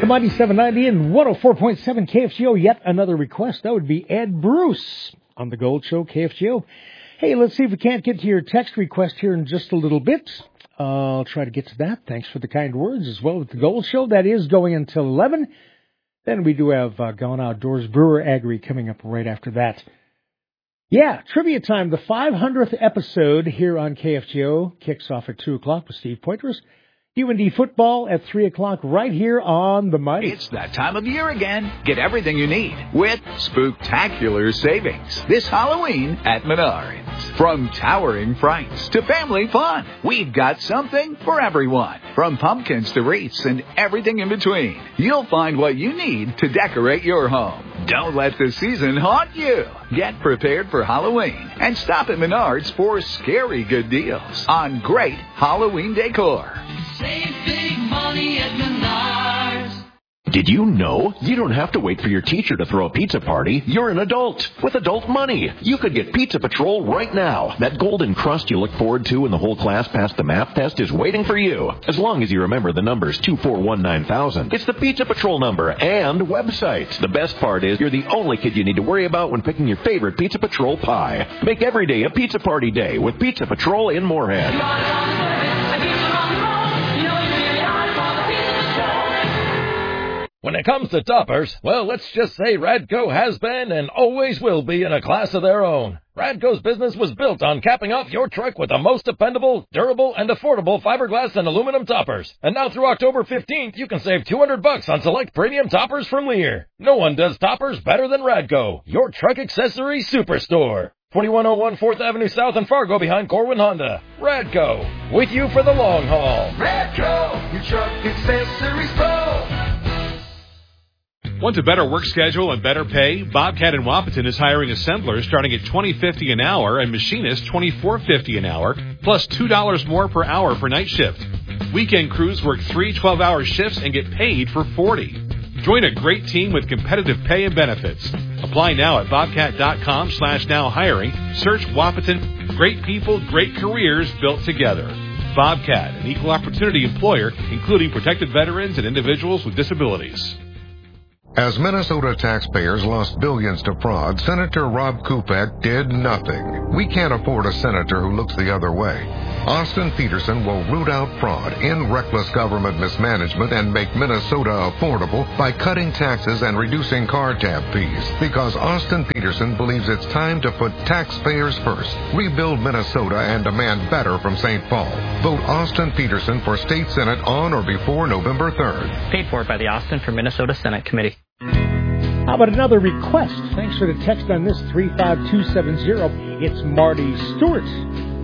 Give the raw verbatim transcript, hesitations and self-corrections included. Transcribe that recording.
The Mighty seven ninety and one oh four point seven K F G O. Yet another request. That would be Ed Bruce on the Gold Show, K F G O. Hey, let's see if we can't get to your text request here in just a little bit. Uh, I'll try to get to that. Thanks for the kind words as well with the Gold Show. That is going until eleven. Then we do have uh, Gone Outdoors Brewer Agri coming up right after that. Yeah, trivia time. The five hundredth episode here on K F G O kicks off at two o'clock with Steve Poitras. U N D football at three o'clock right here on the Mighty. It's that time of year again. Get everything you need with spooktacular savings this Halloween at Menards. From towering frights to family fun, we've got something for everyone. From pumpkins to wreaths and everything in between, you'll find what you need to decorate your home. Don't let the season haunt you. Get prepared for Halloween and stop at Menards for scary good deals on great Halloween decor. Save big money at Menards. Did you know you don't have to wait for your teacher to throw a pizza party? You're an adult with adult money. You could get Pizza Patrol right now. That golden crust you look forward to when the whole class passed the math test is waiting for you. As long as you remember the numbers two four one nine thousand. It's the Pizza Patrol number and website. The best part is you're the only kid you need to worry about when picking your favorite Pizza Patrol pie. Make every day a pizza party day with Pizza Patrol in Moorhead. When it comes to toppers, well, let's just say Radco has been and always will be in a class of their own. Radco's business was built on capping off your truck with the most dependable, durable, and affordable fiberglass and aluminum toppers. And now through October fifteenth, you can save two hundred bucks on select premium toppers from Lear. No one does toppers better than Radco, your truck accessory superstore. twenty-one oh one fourth Avenue South in Fargo behind Corwin Honda. Radco, with you for the long haul. Radco, your truck accessories pro. Want a better work schedule and better pay? Bobcat in Wapaton is hiring assemblers starting at twenty fifty an hour and machinists twenty-four fifty an hour, plus two dollars more per hour for night shift. Weekend crews work three twelve-hour shifts and get paid for forty. Join a great team with competitive pay and benefits. Apply now at bobcat.com slash now hiring. Search Wapaton. Great people, great careers built together. Bobcat, an equal opportunity employer, including protected veterans and individuals with disabilities. As Minnesota taxpayers lost billions to fraud, Senator Rob Kupek did nothing. We can't afford a senator who looks the other way. Austin Peterson will root out fraud, end reckless government mismanagement, and make Minnesota affordable by cutting taxes and reducing car tab fees. Because Austin Peterson believes it's time to put taxpayers first, rebuild Minnesota, and demand better from Saint Paul. Vote Austin Peterson for State Senate on or before November third. Paid for by the Austin for Minnesota Senate Committee. How about another request? Thanks for the text on this, three five two seven zero. It's Marty Stewart.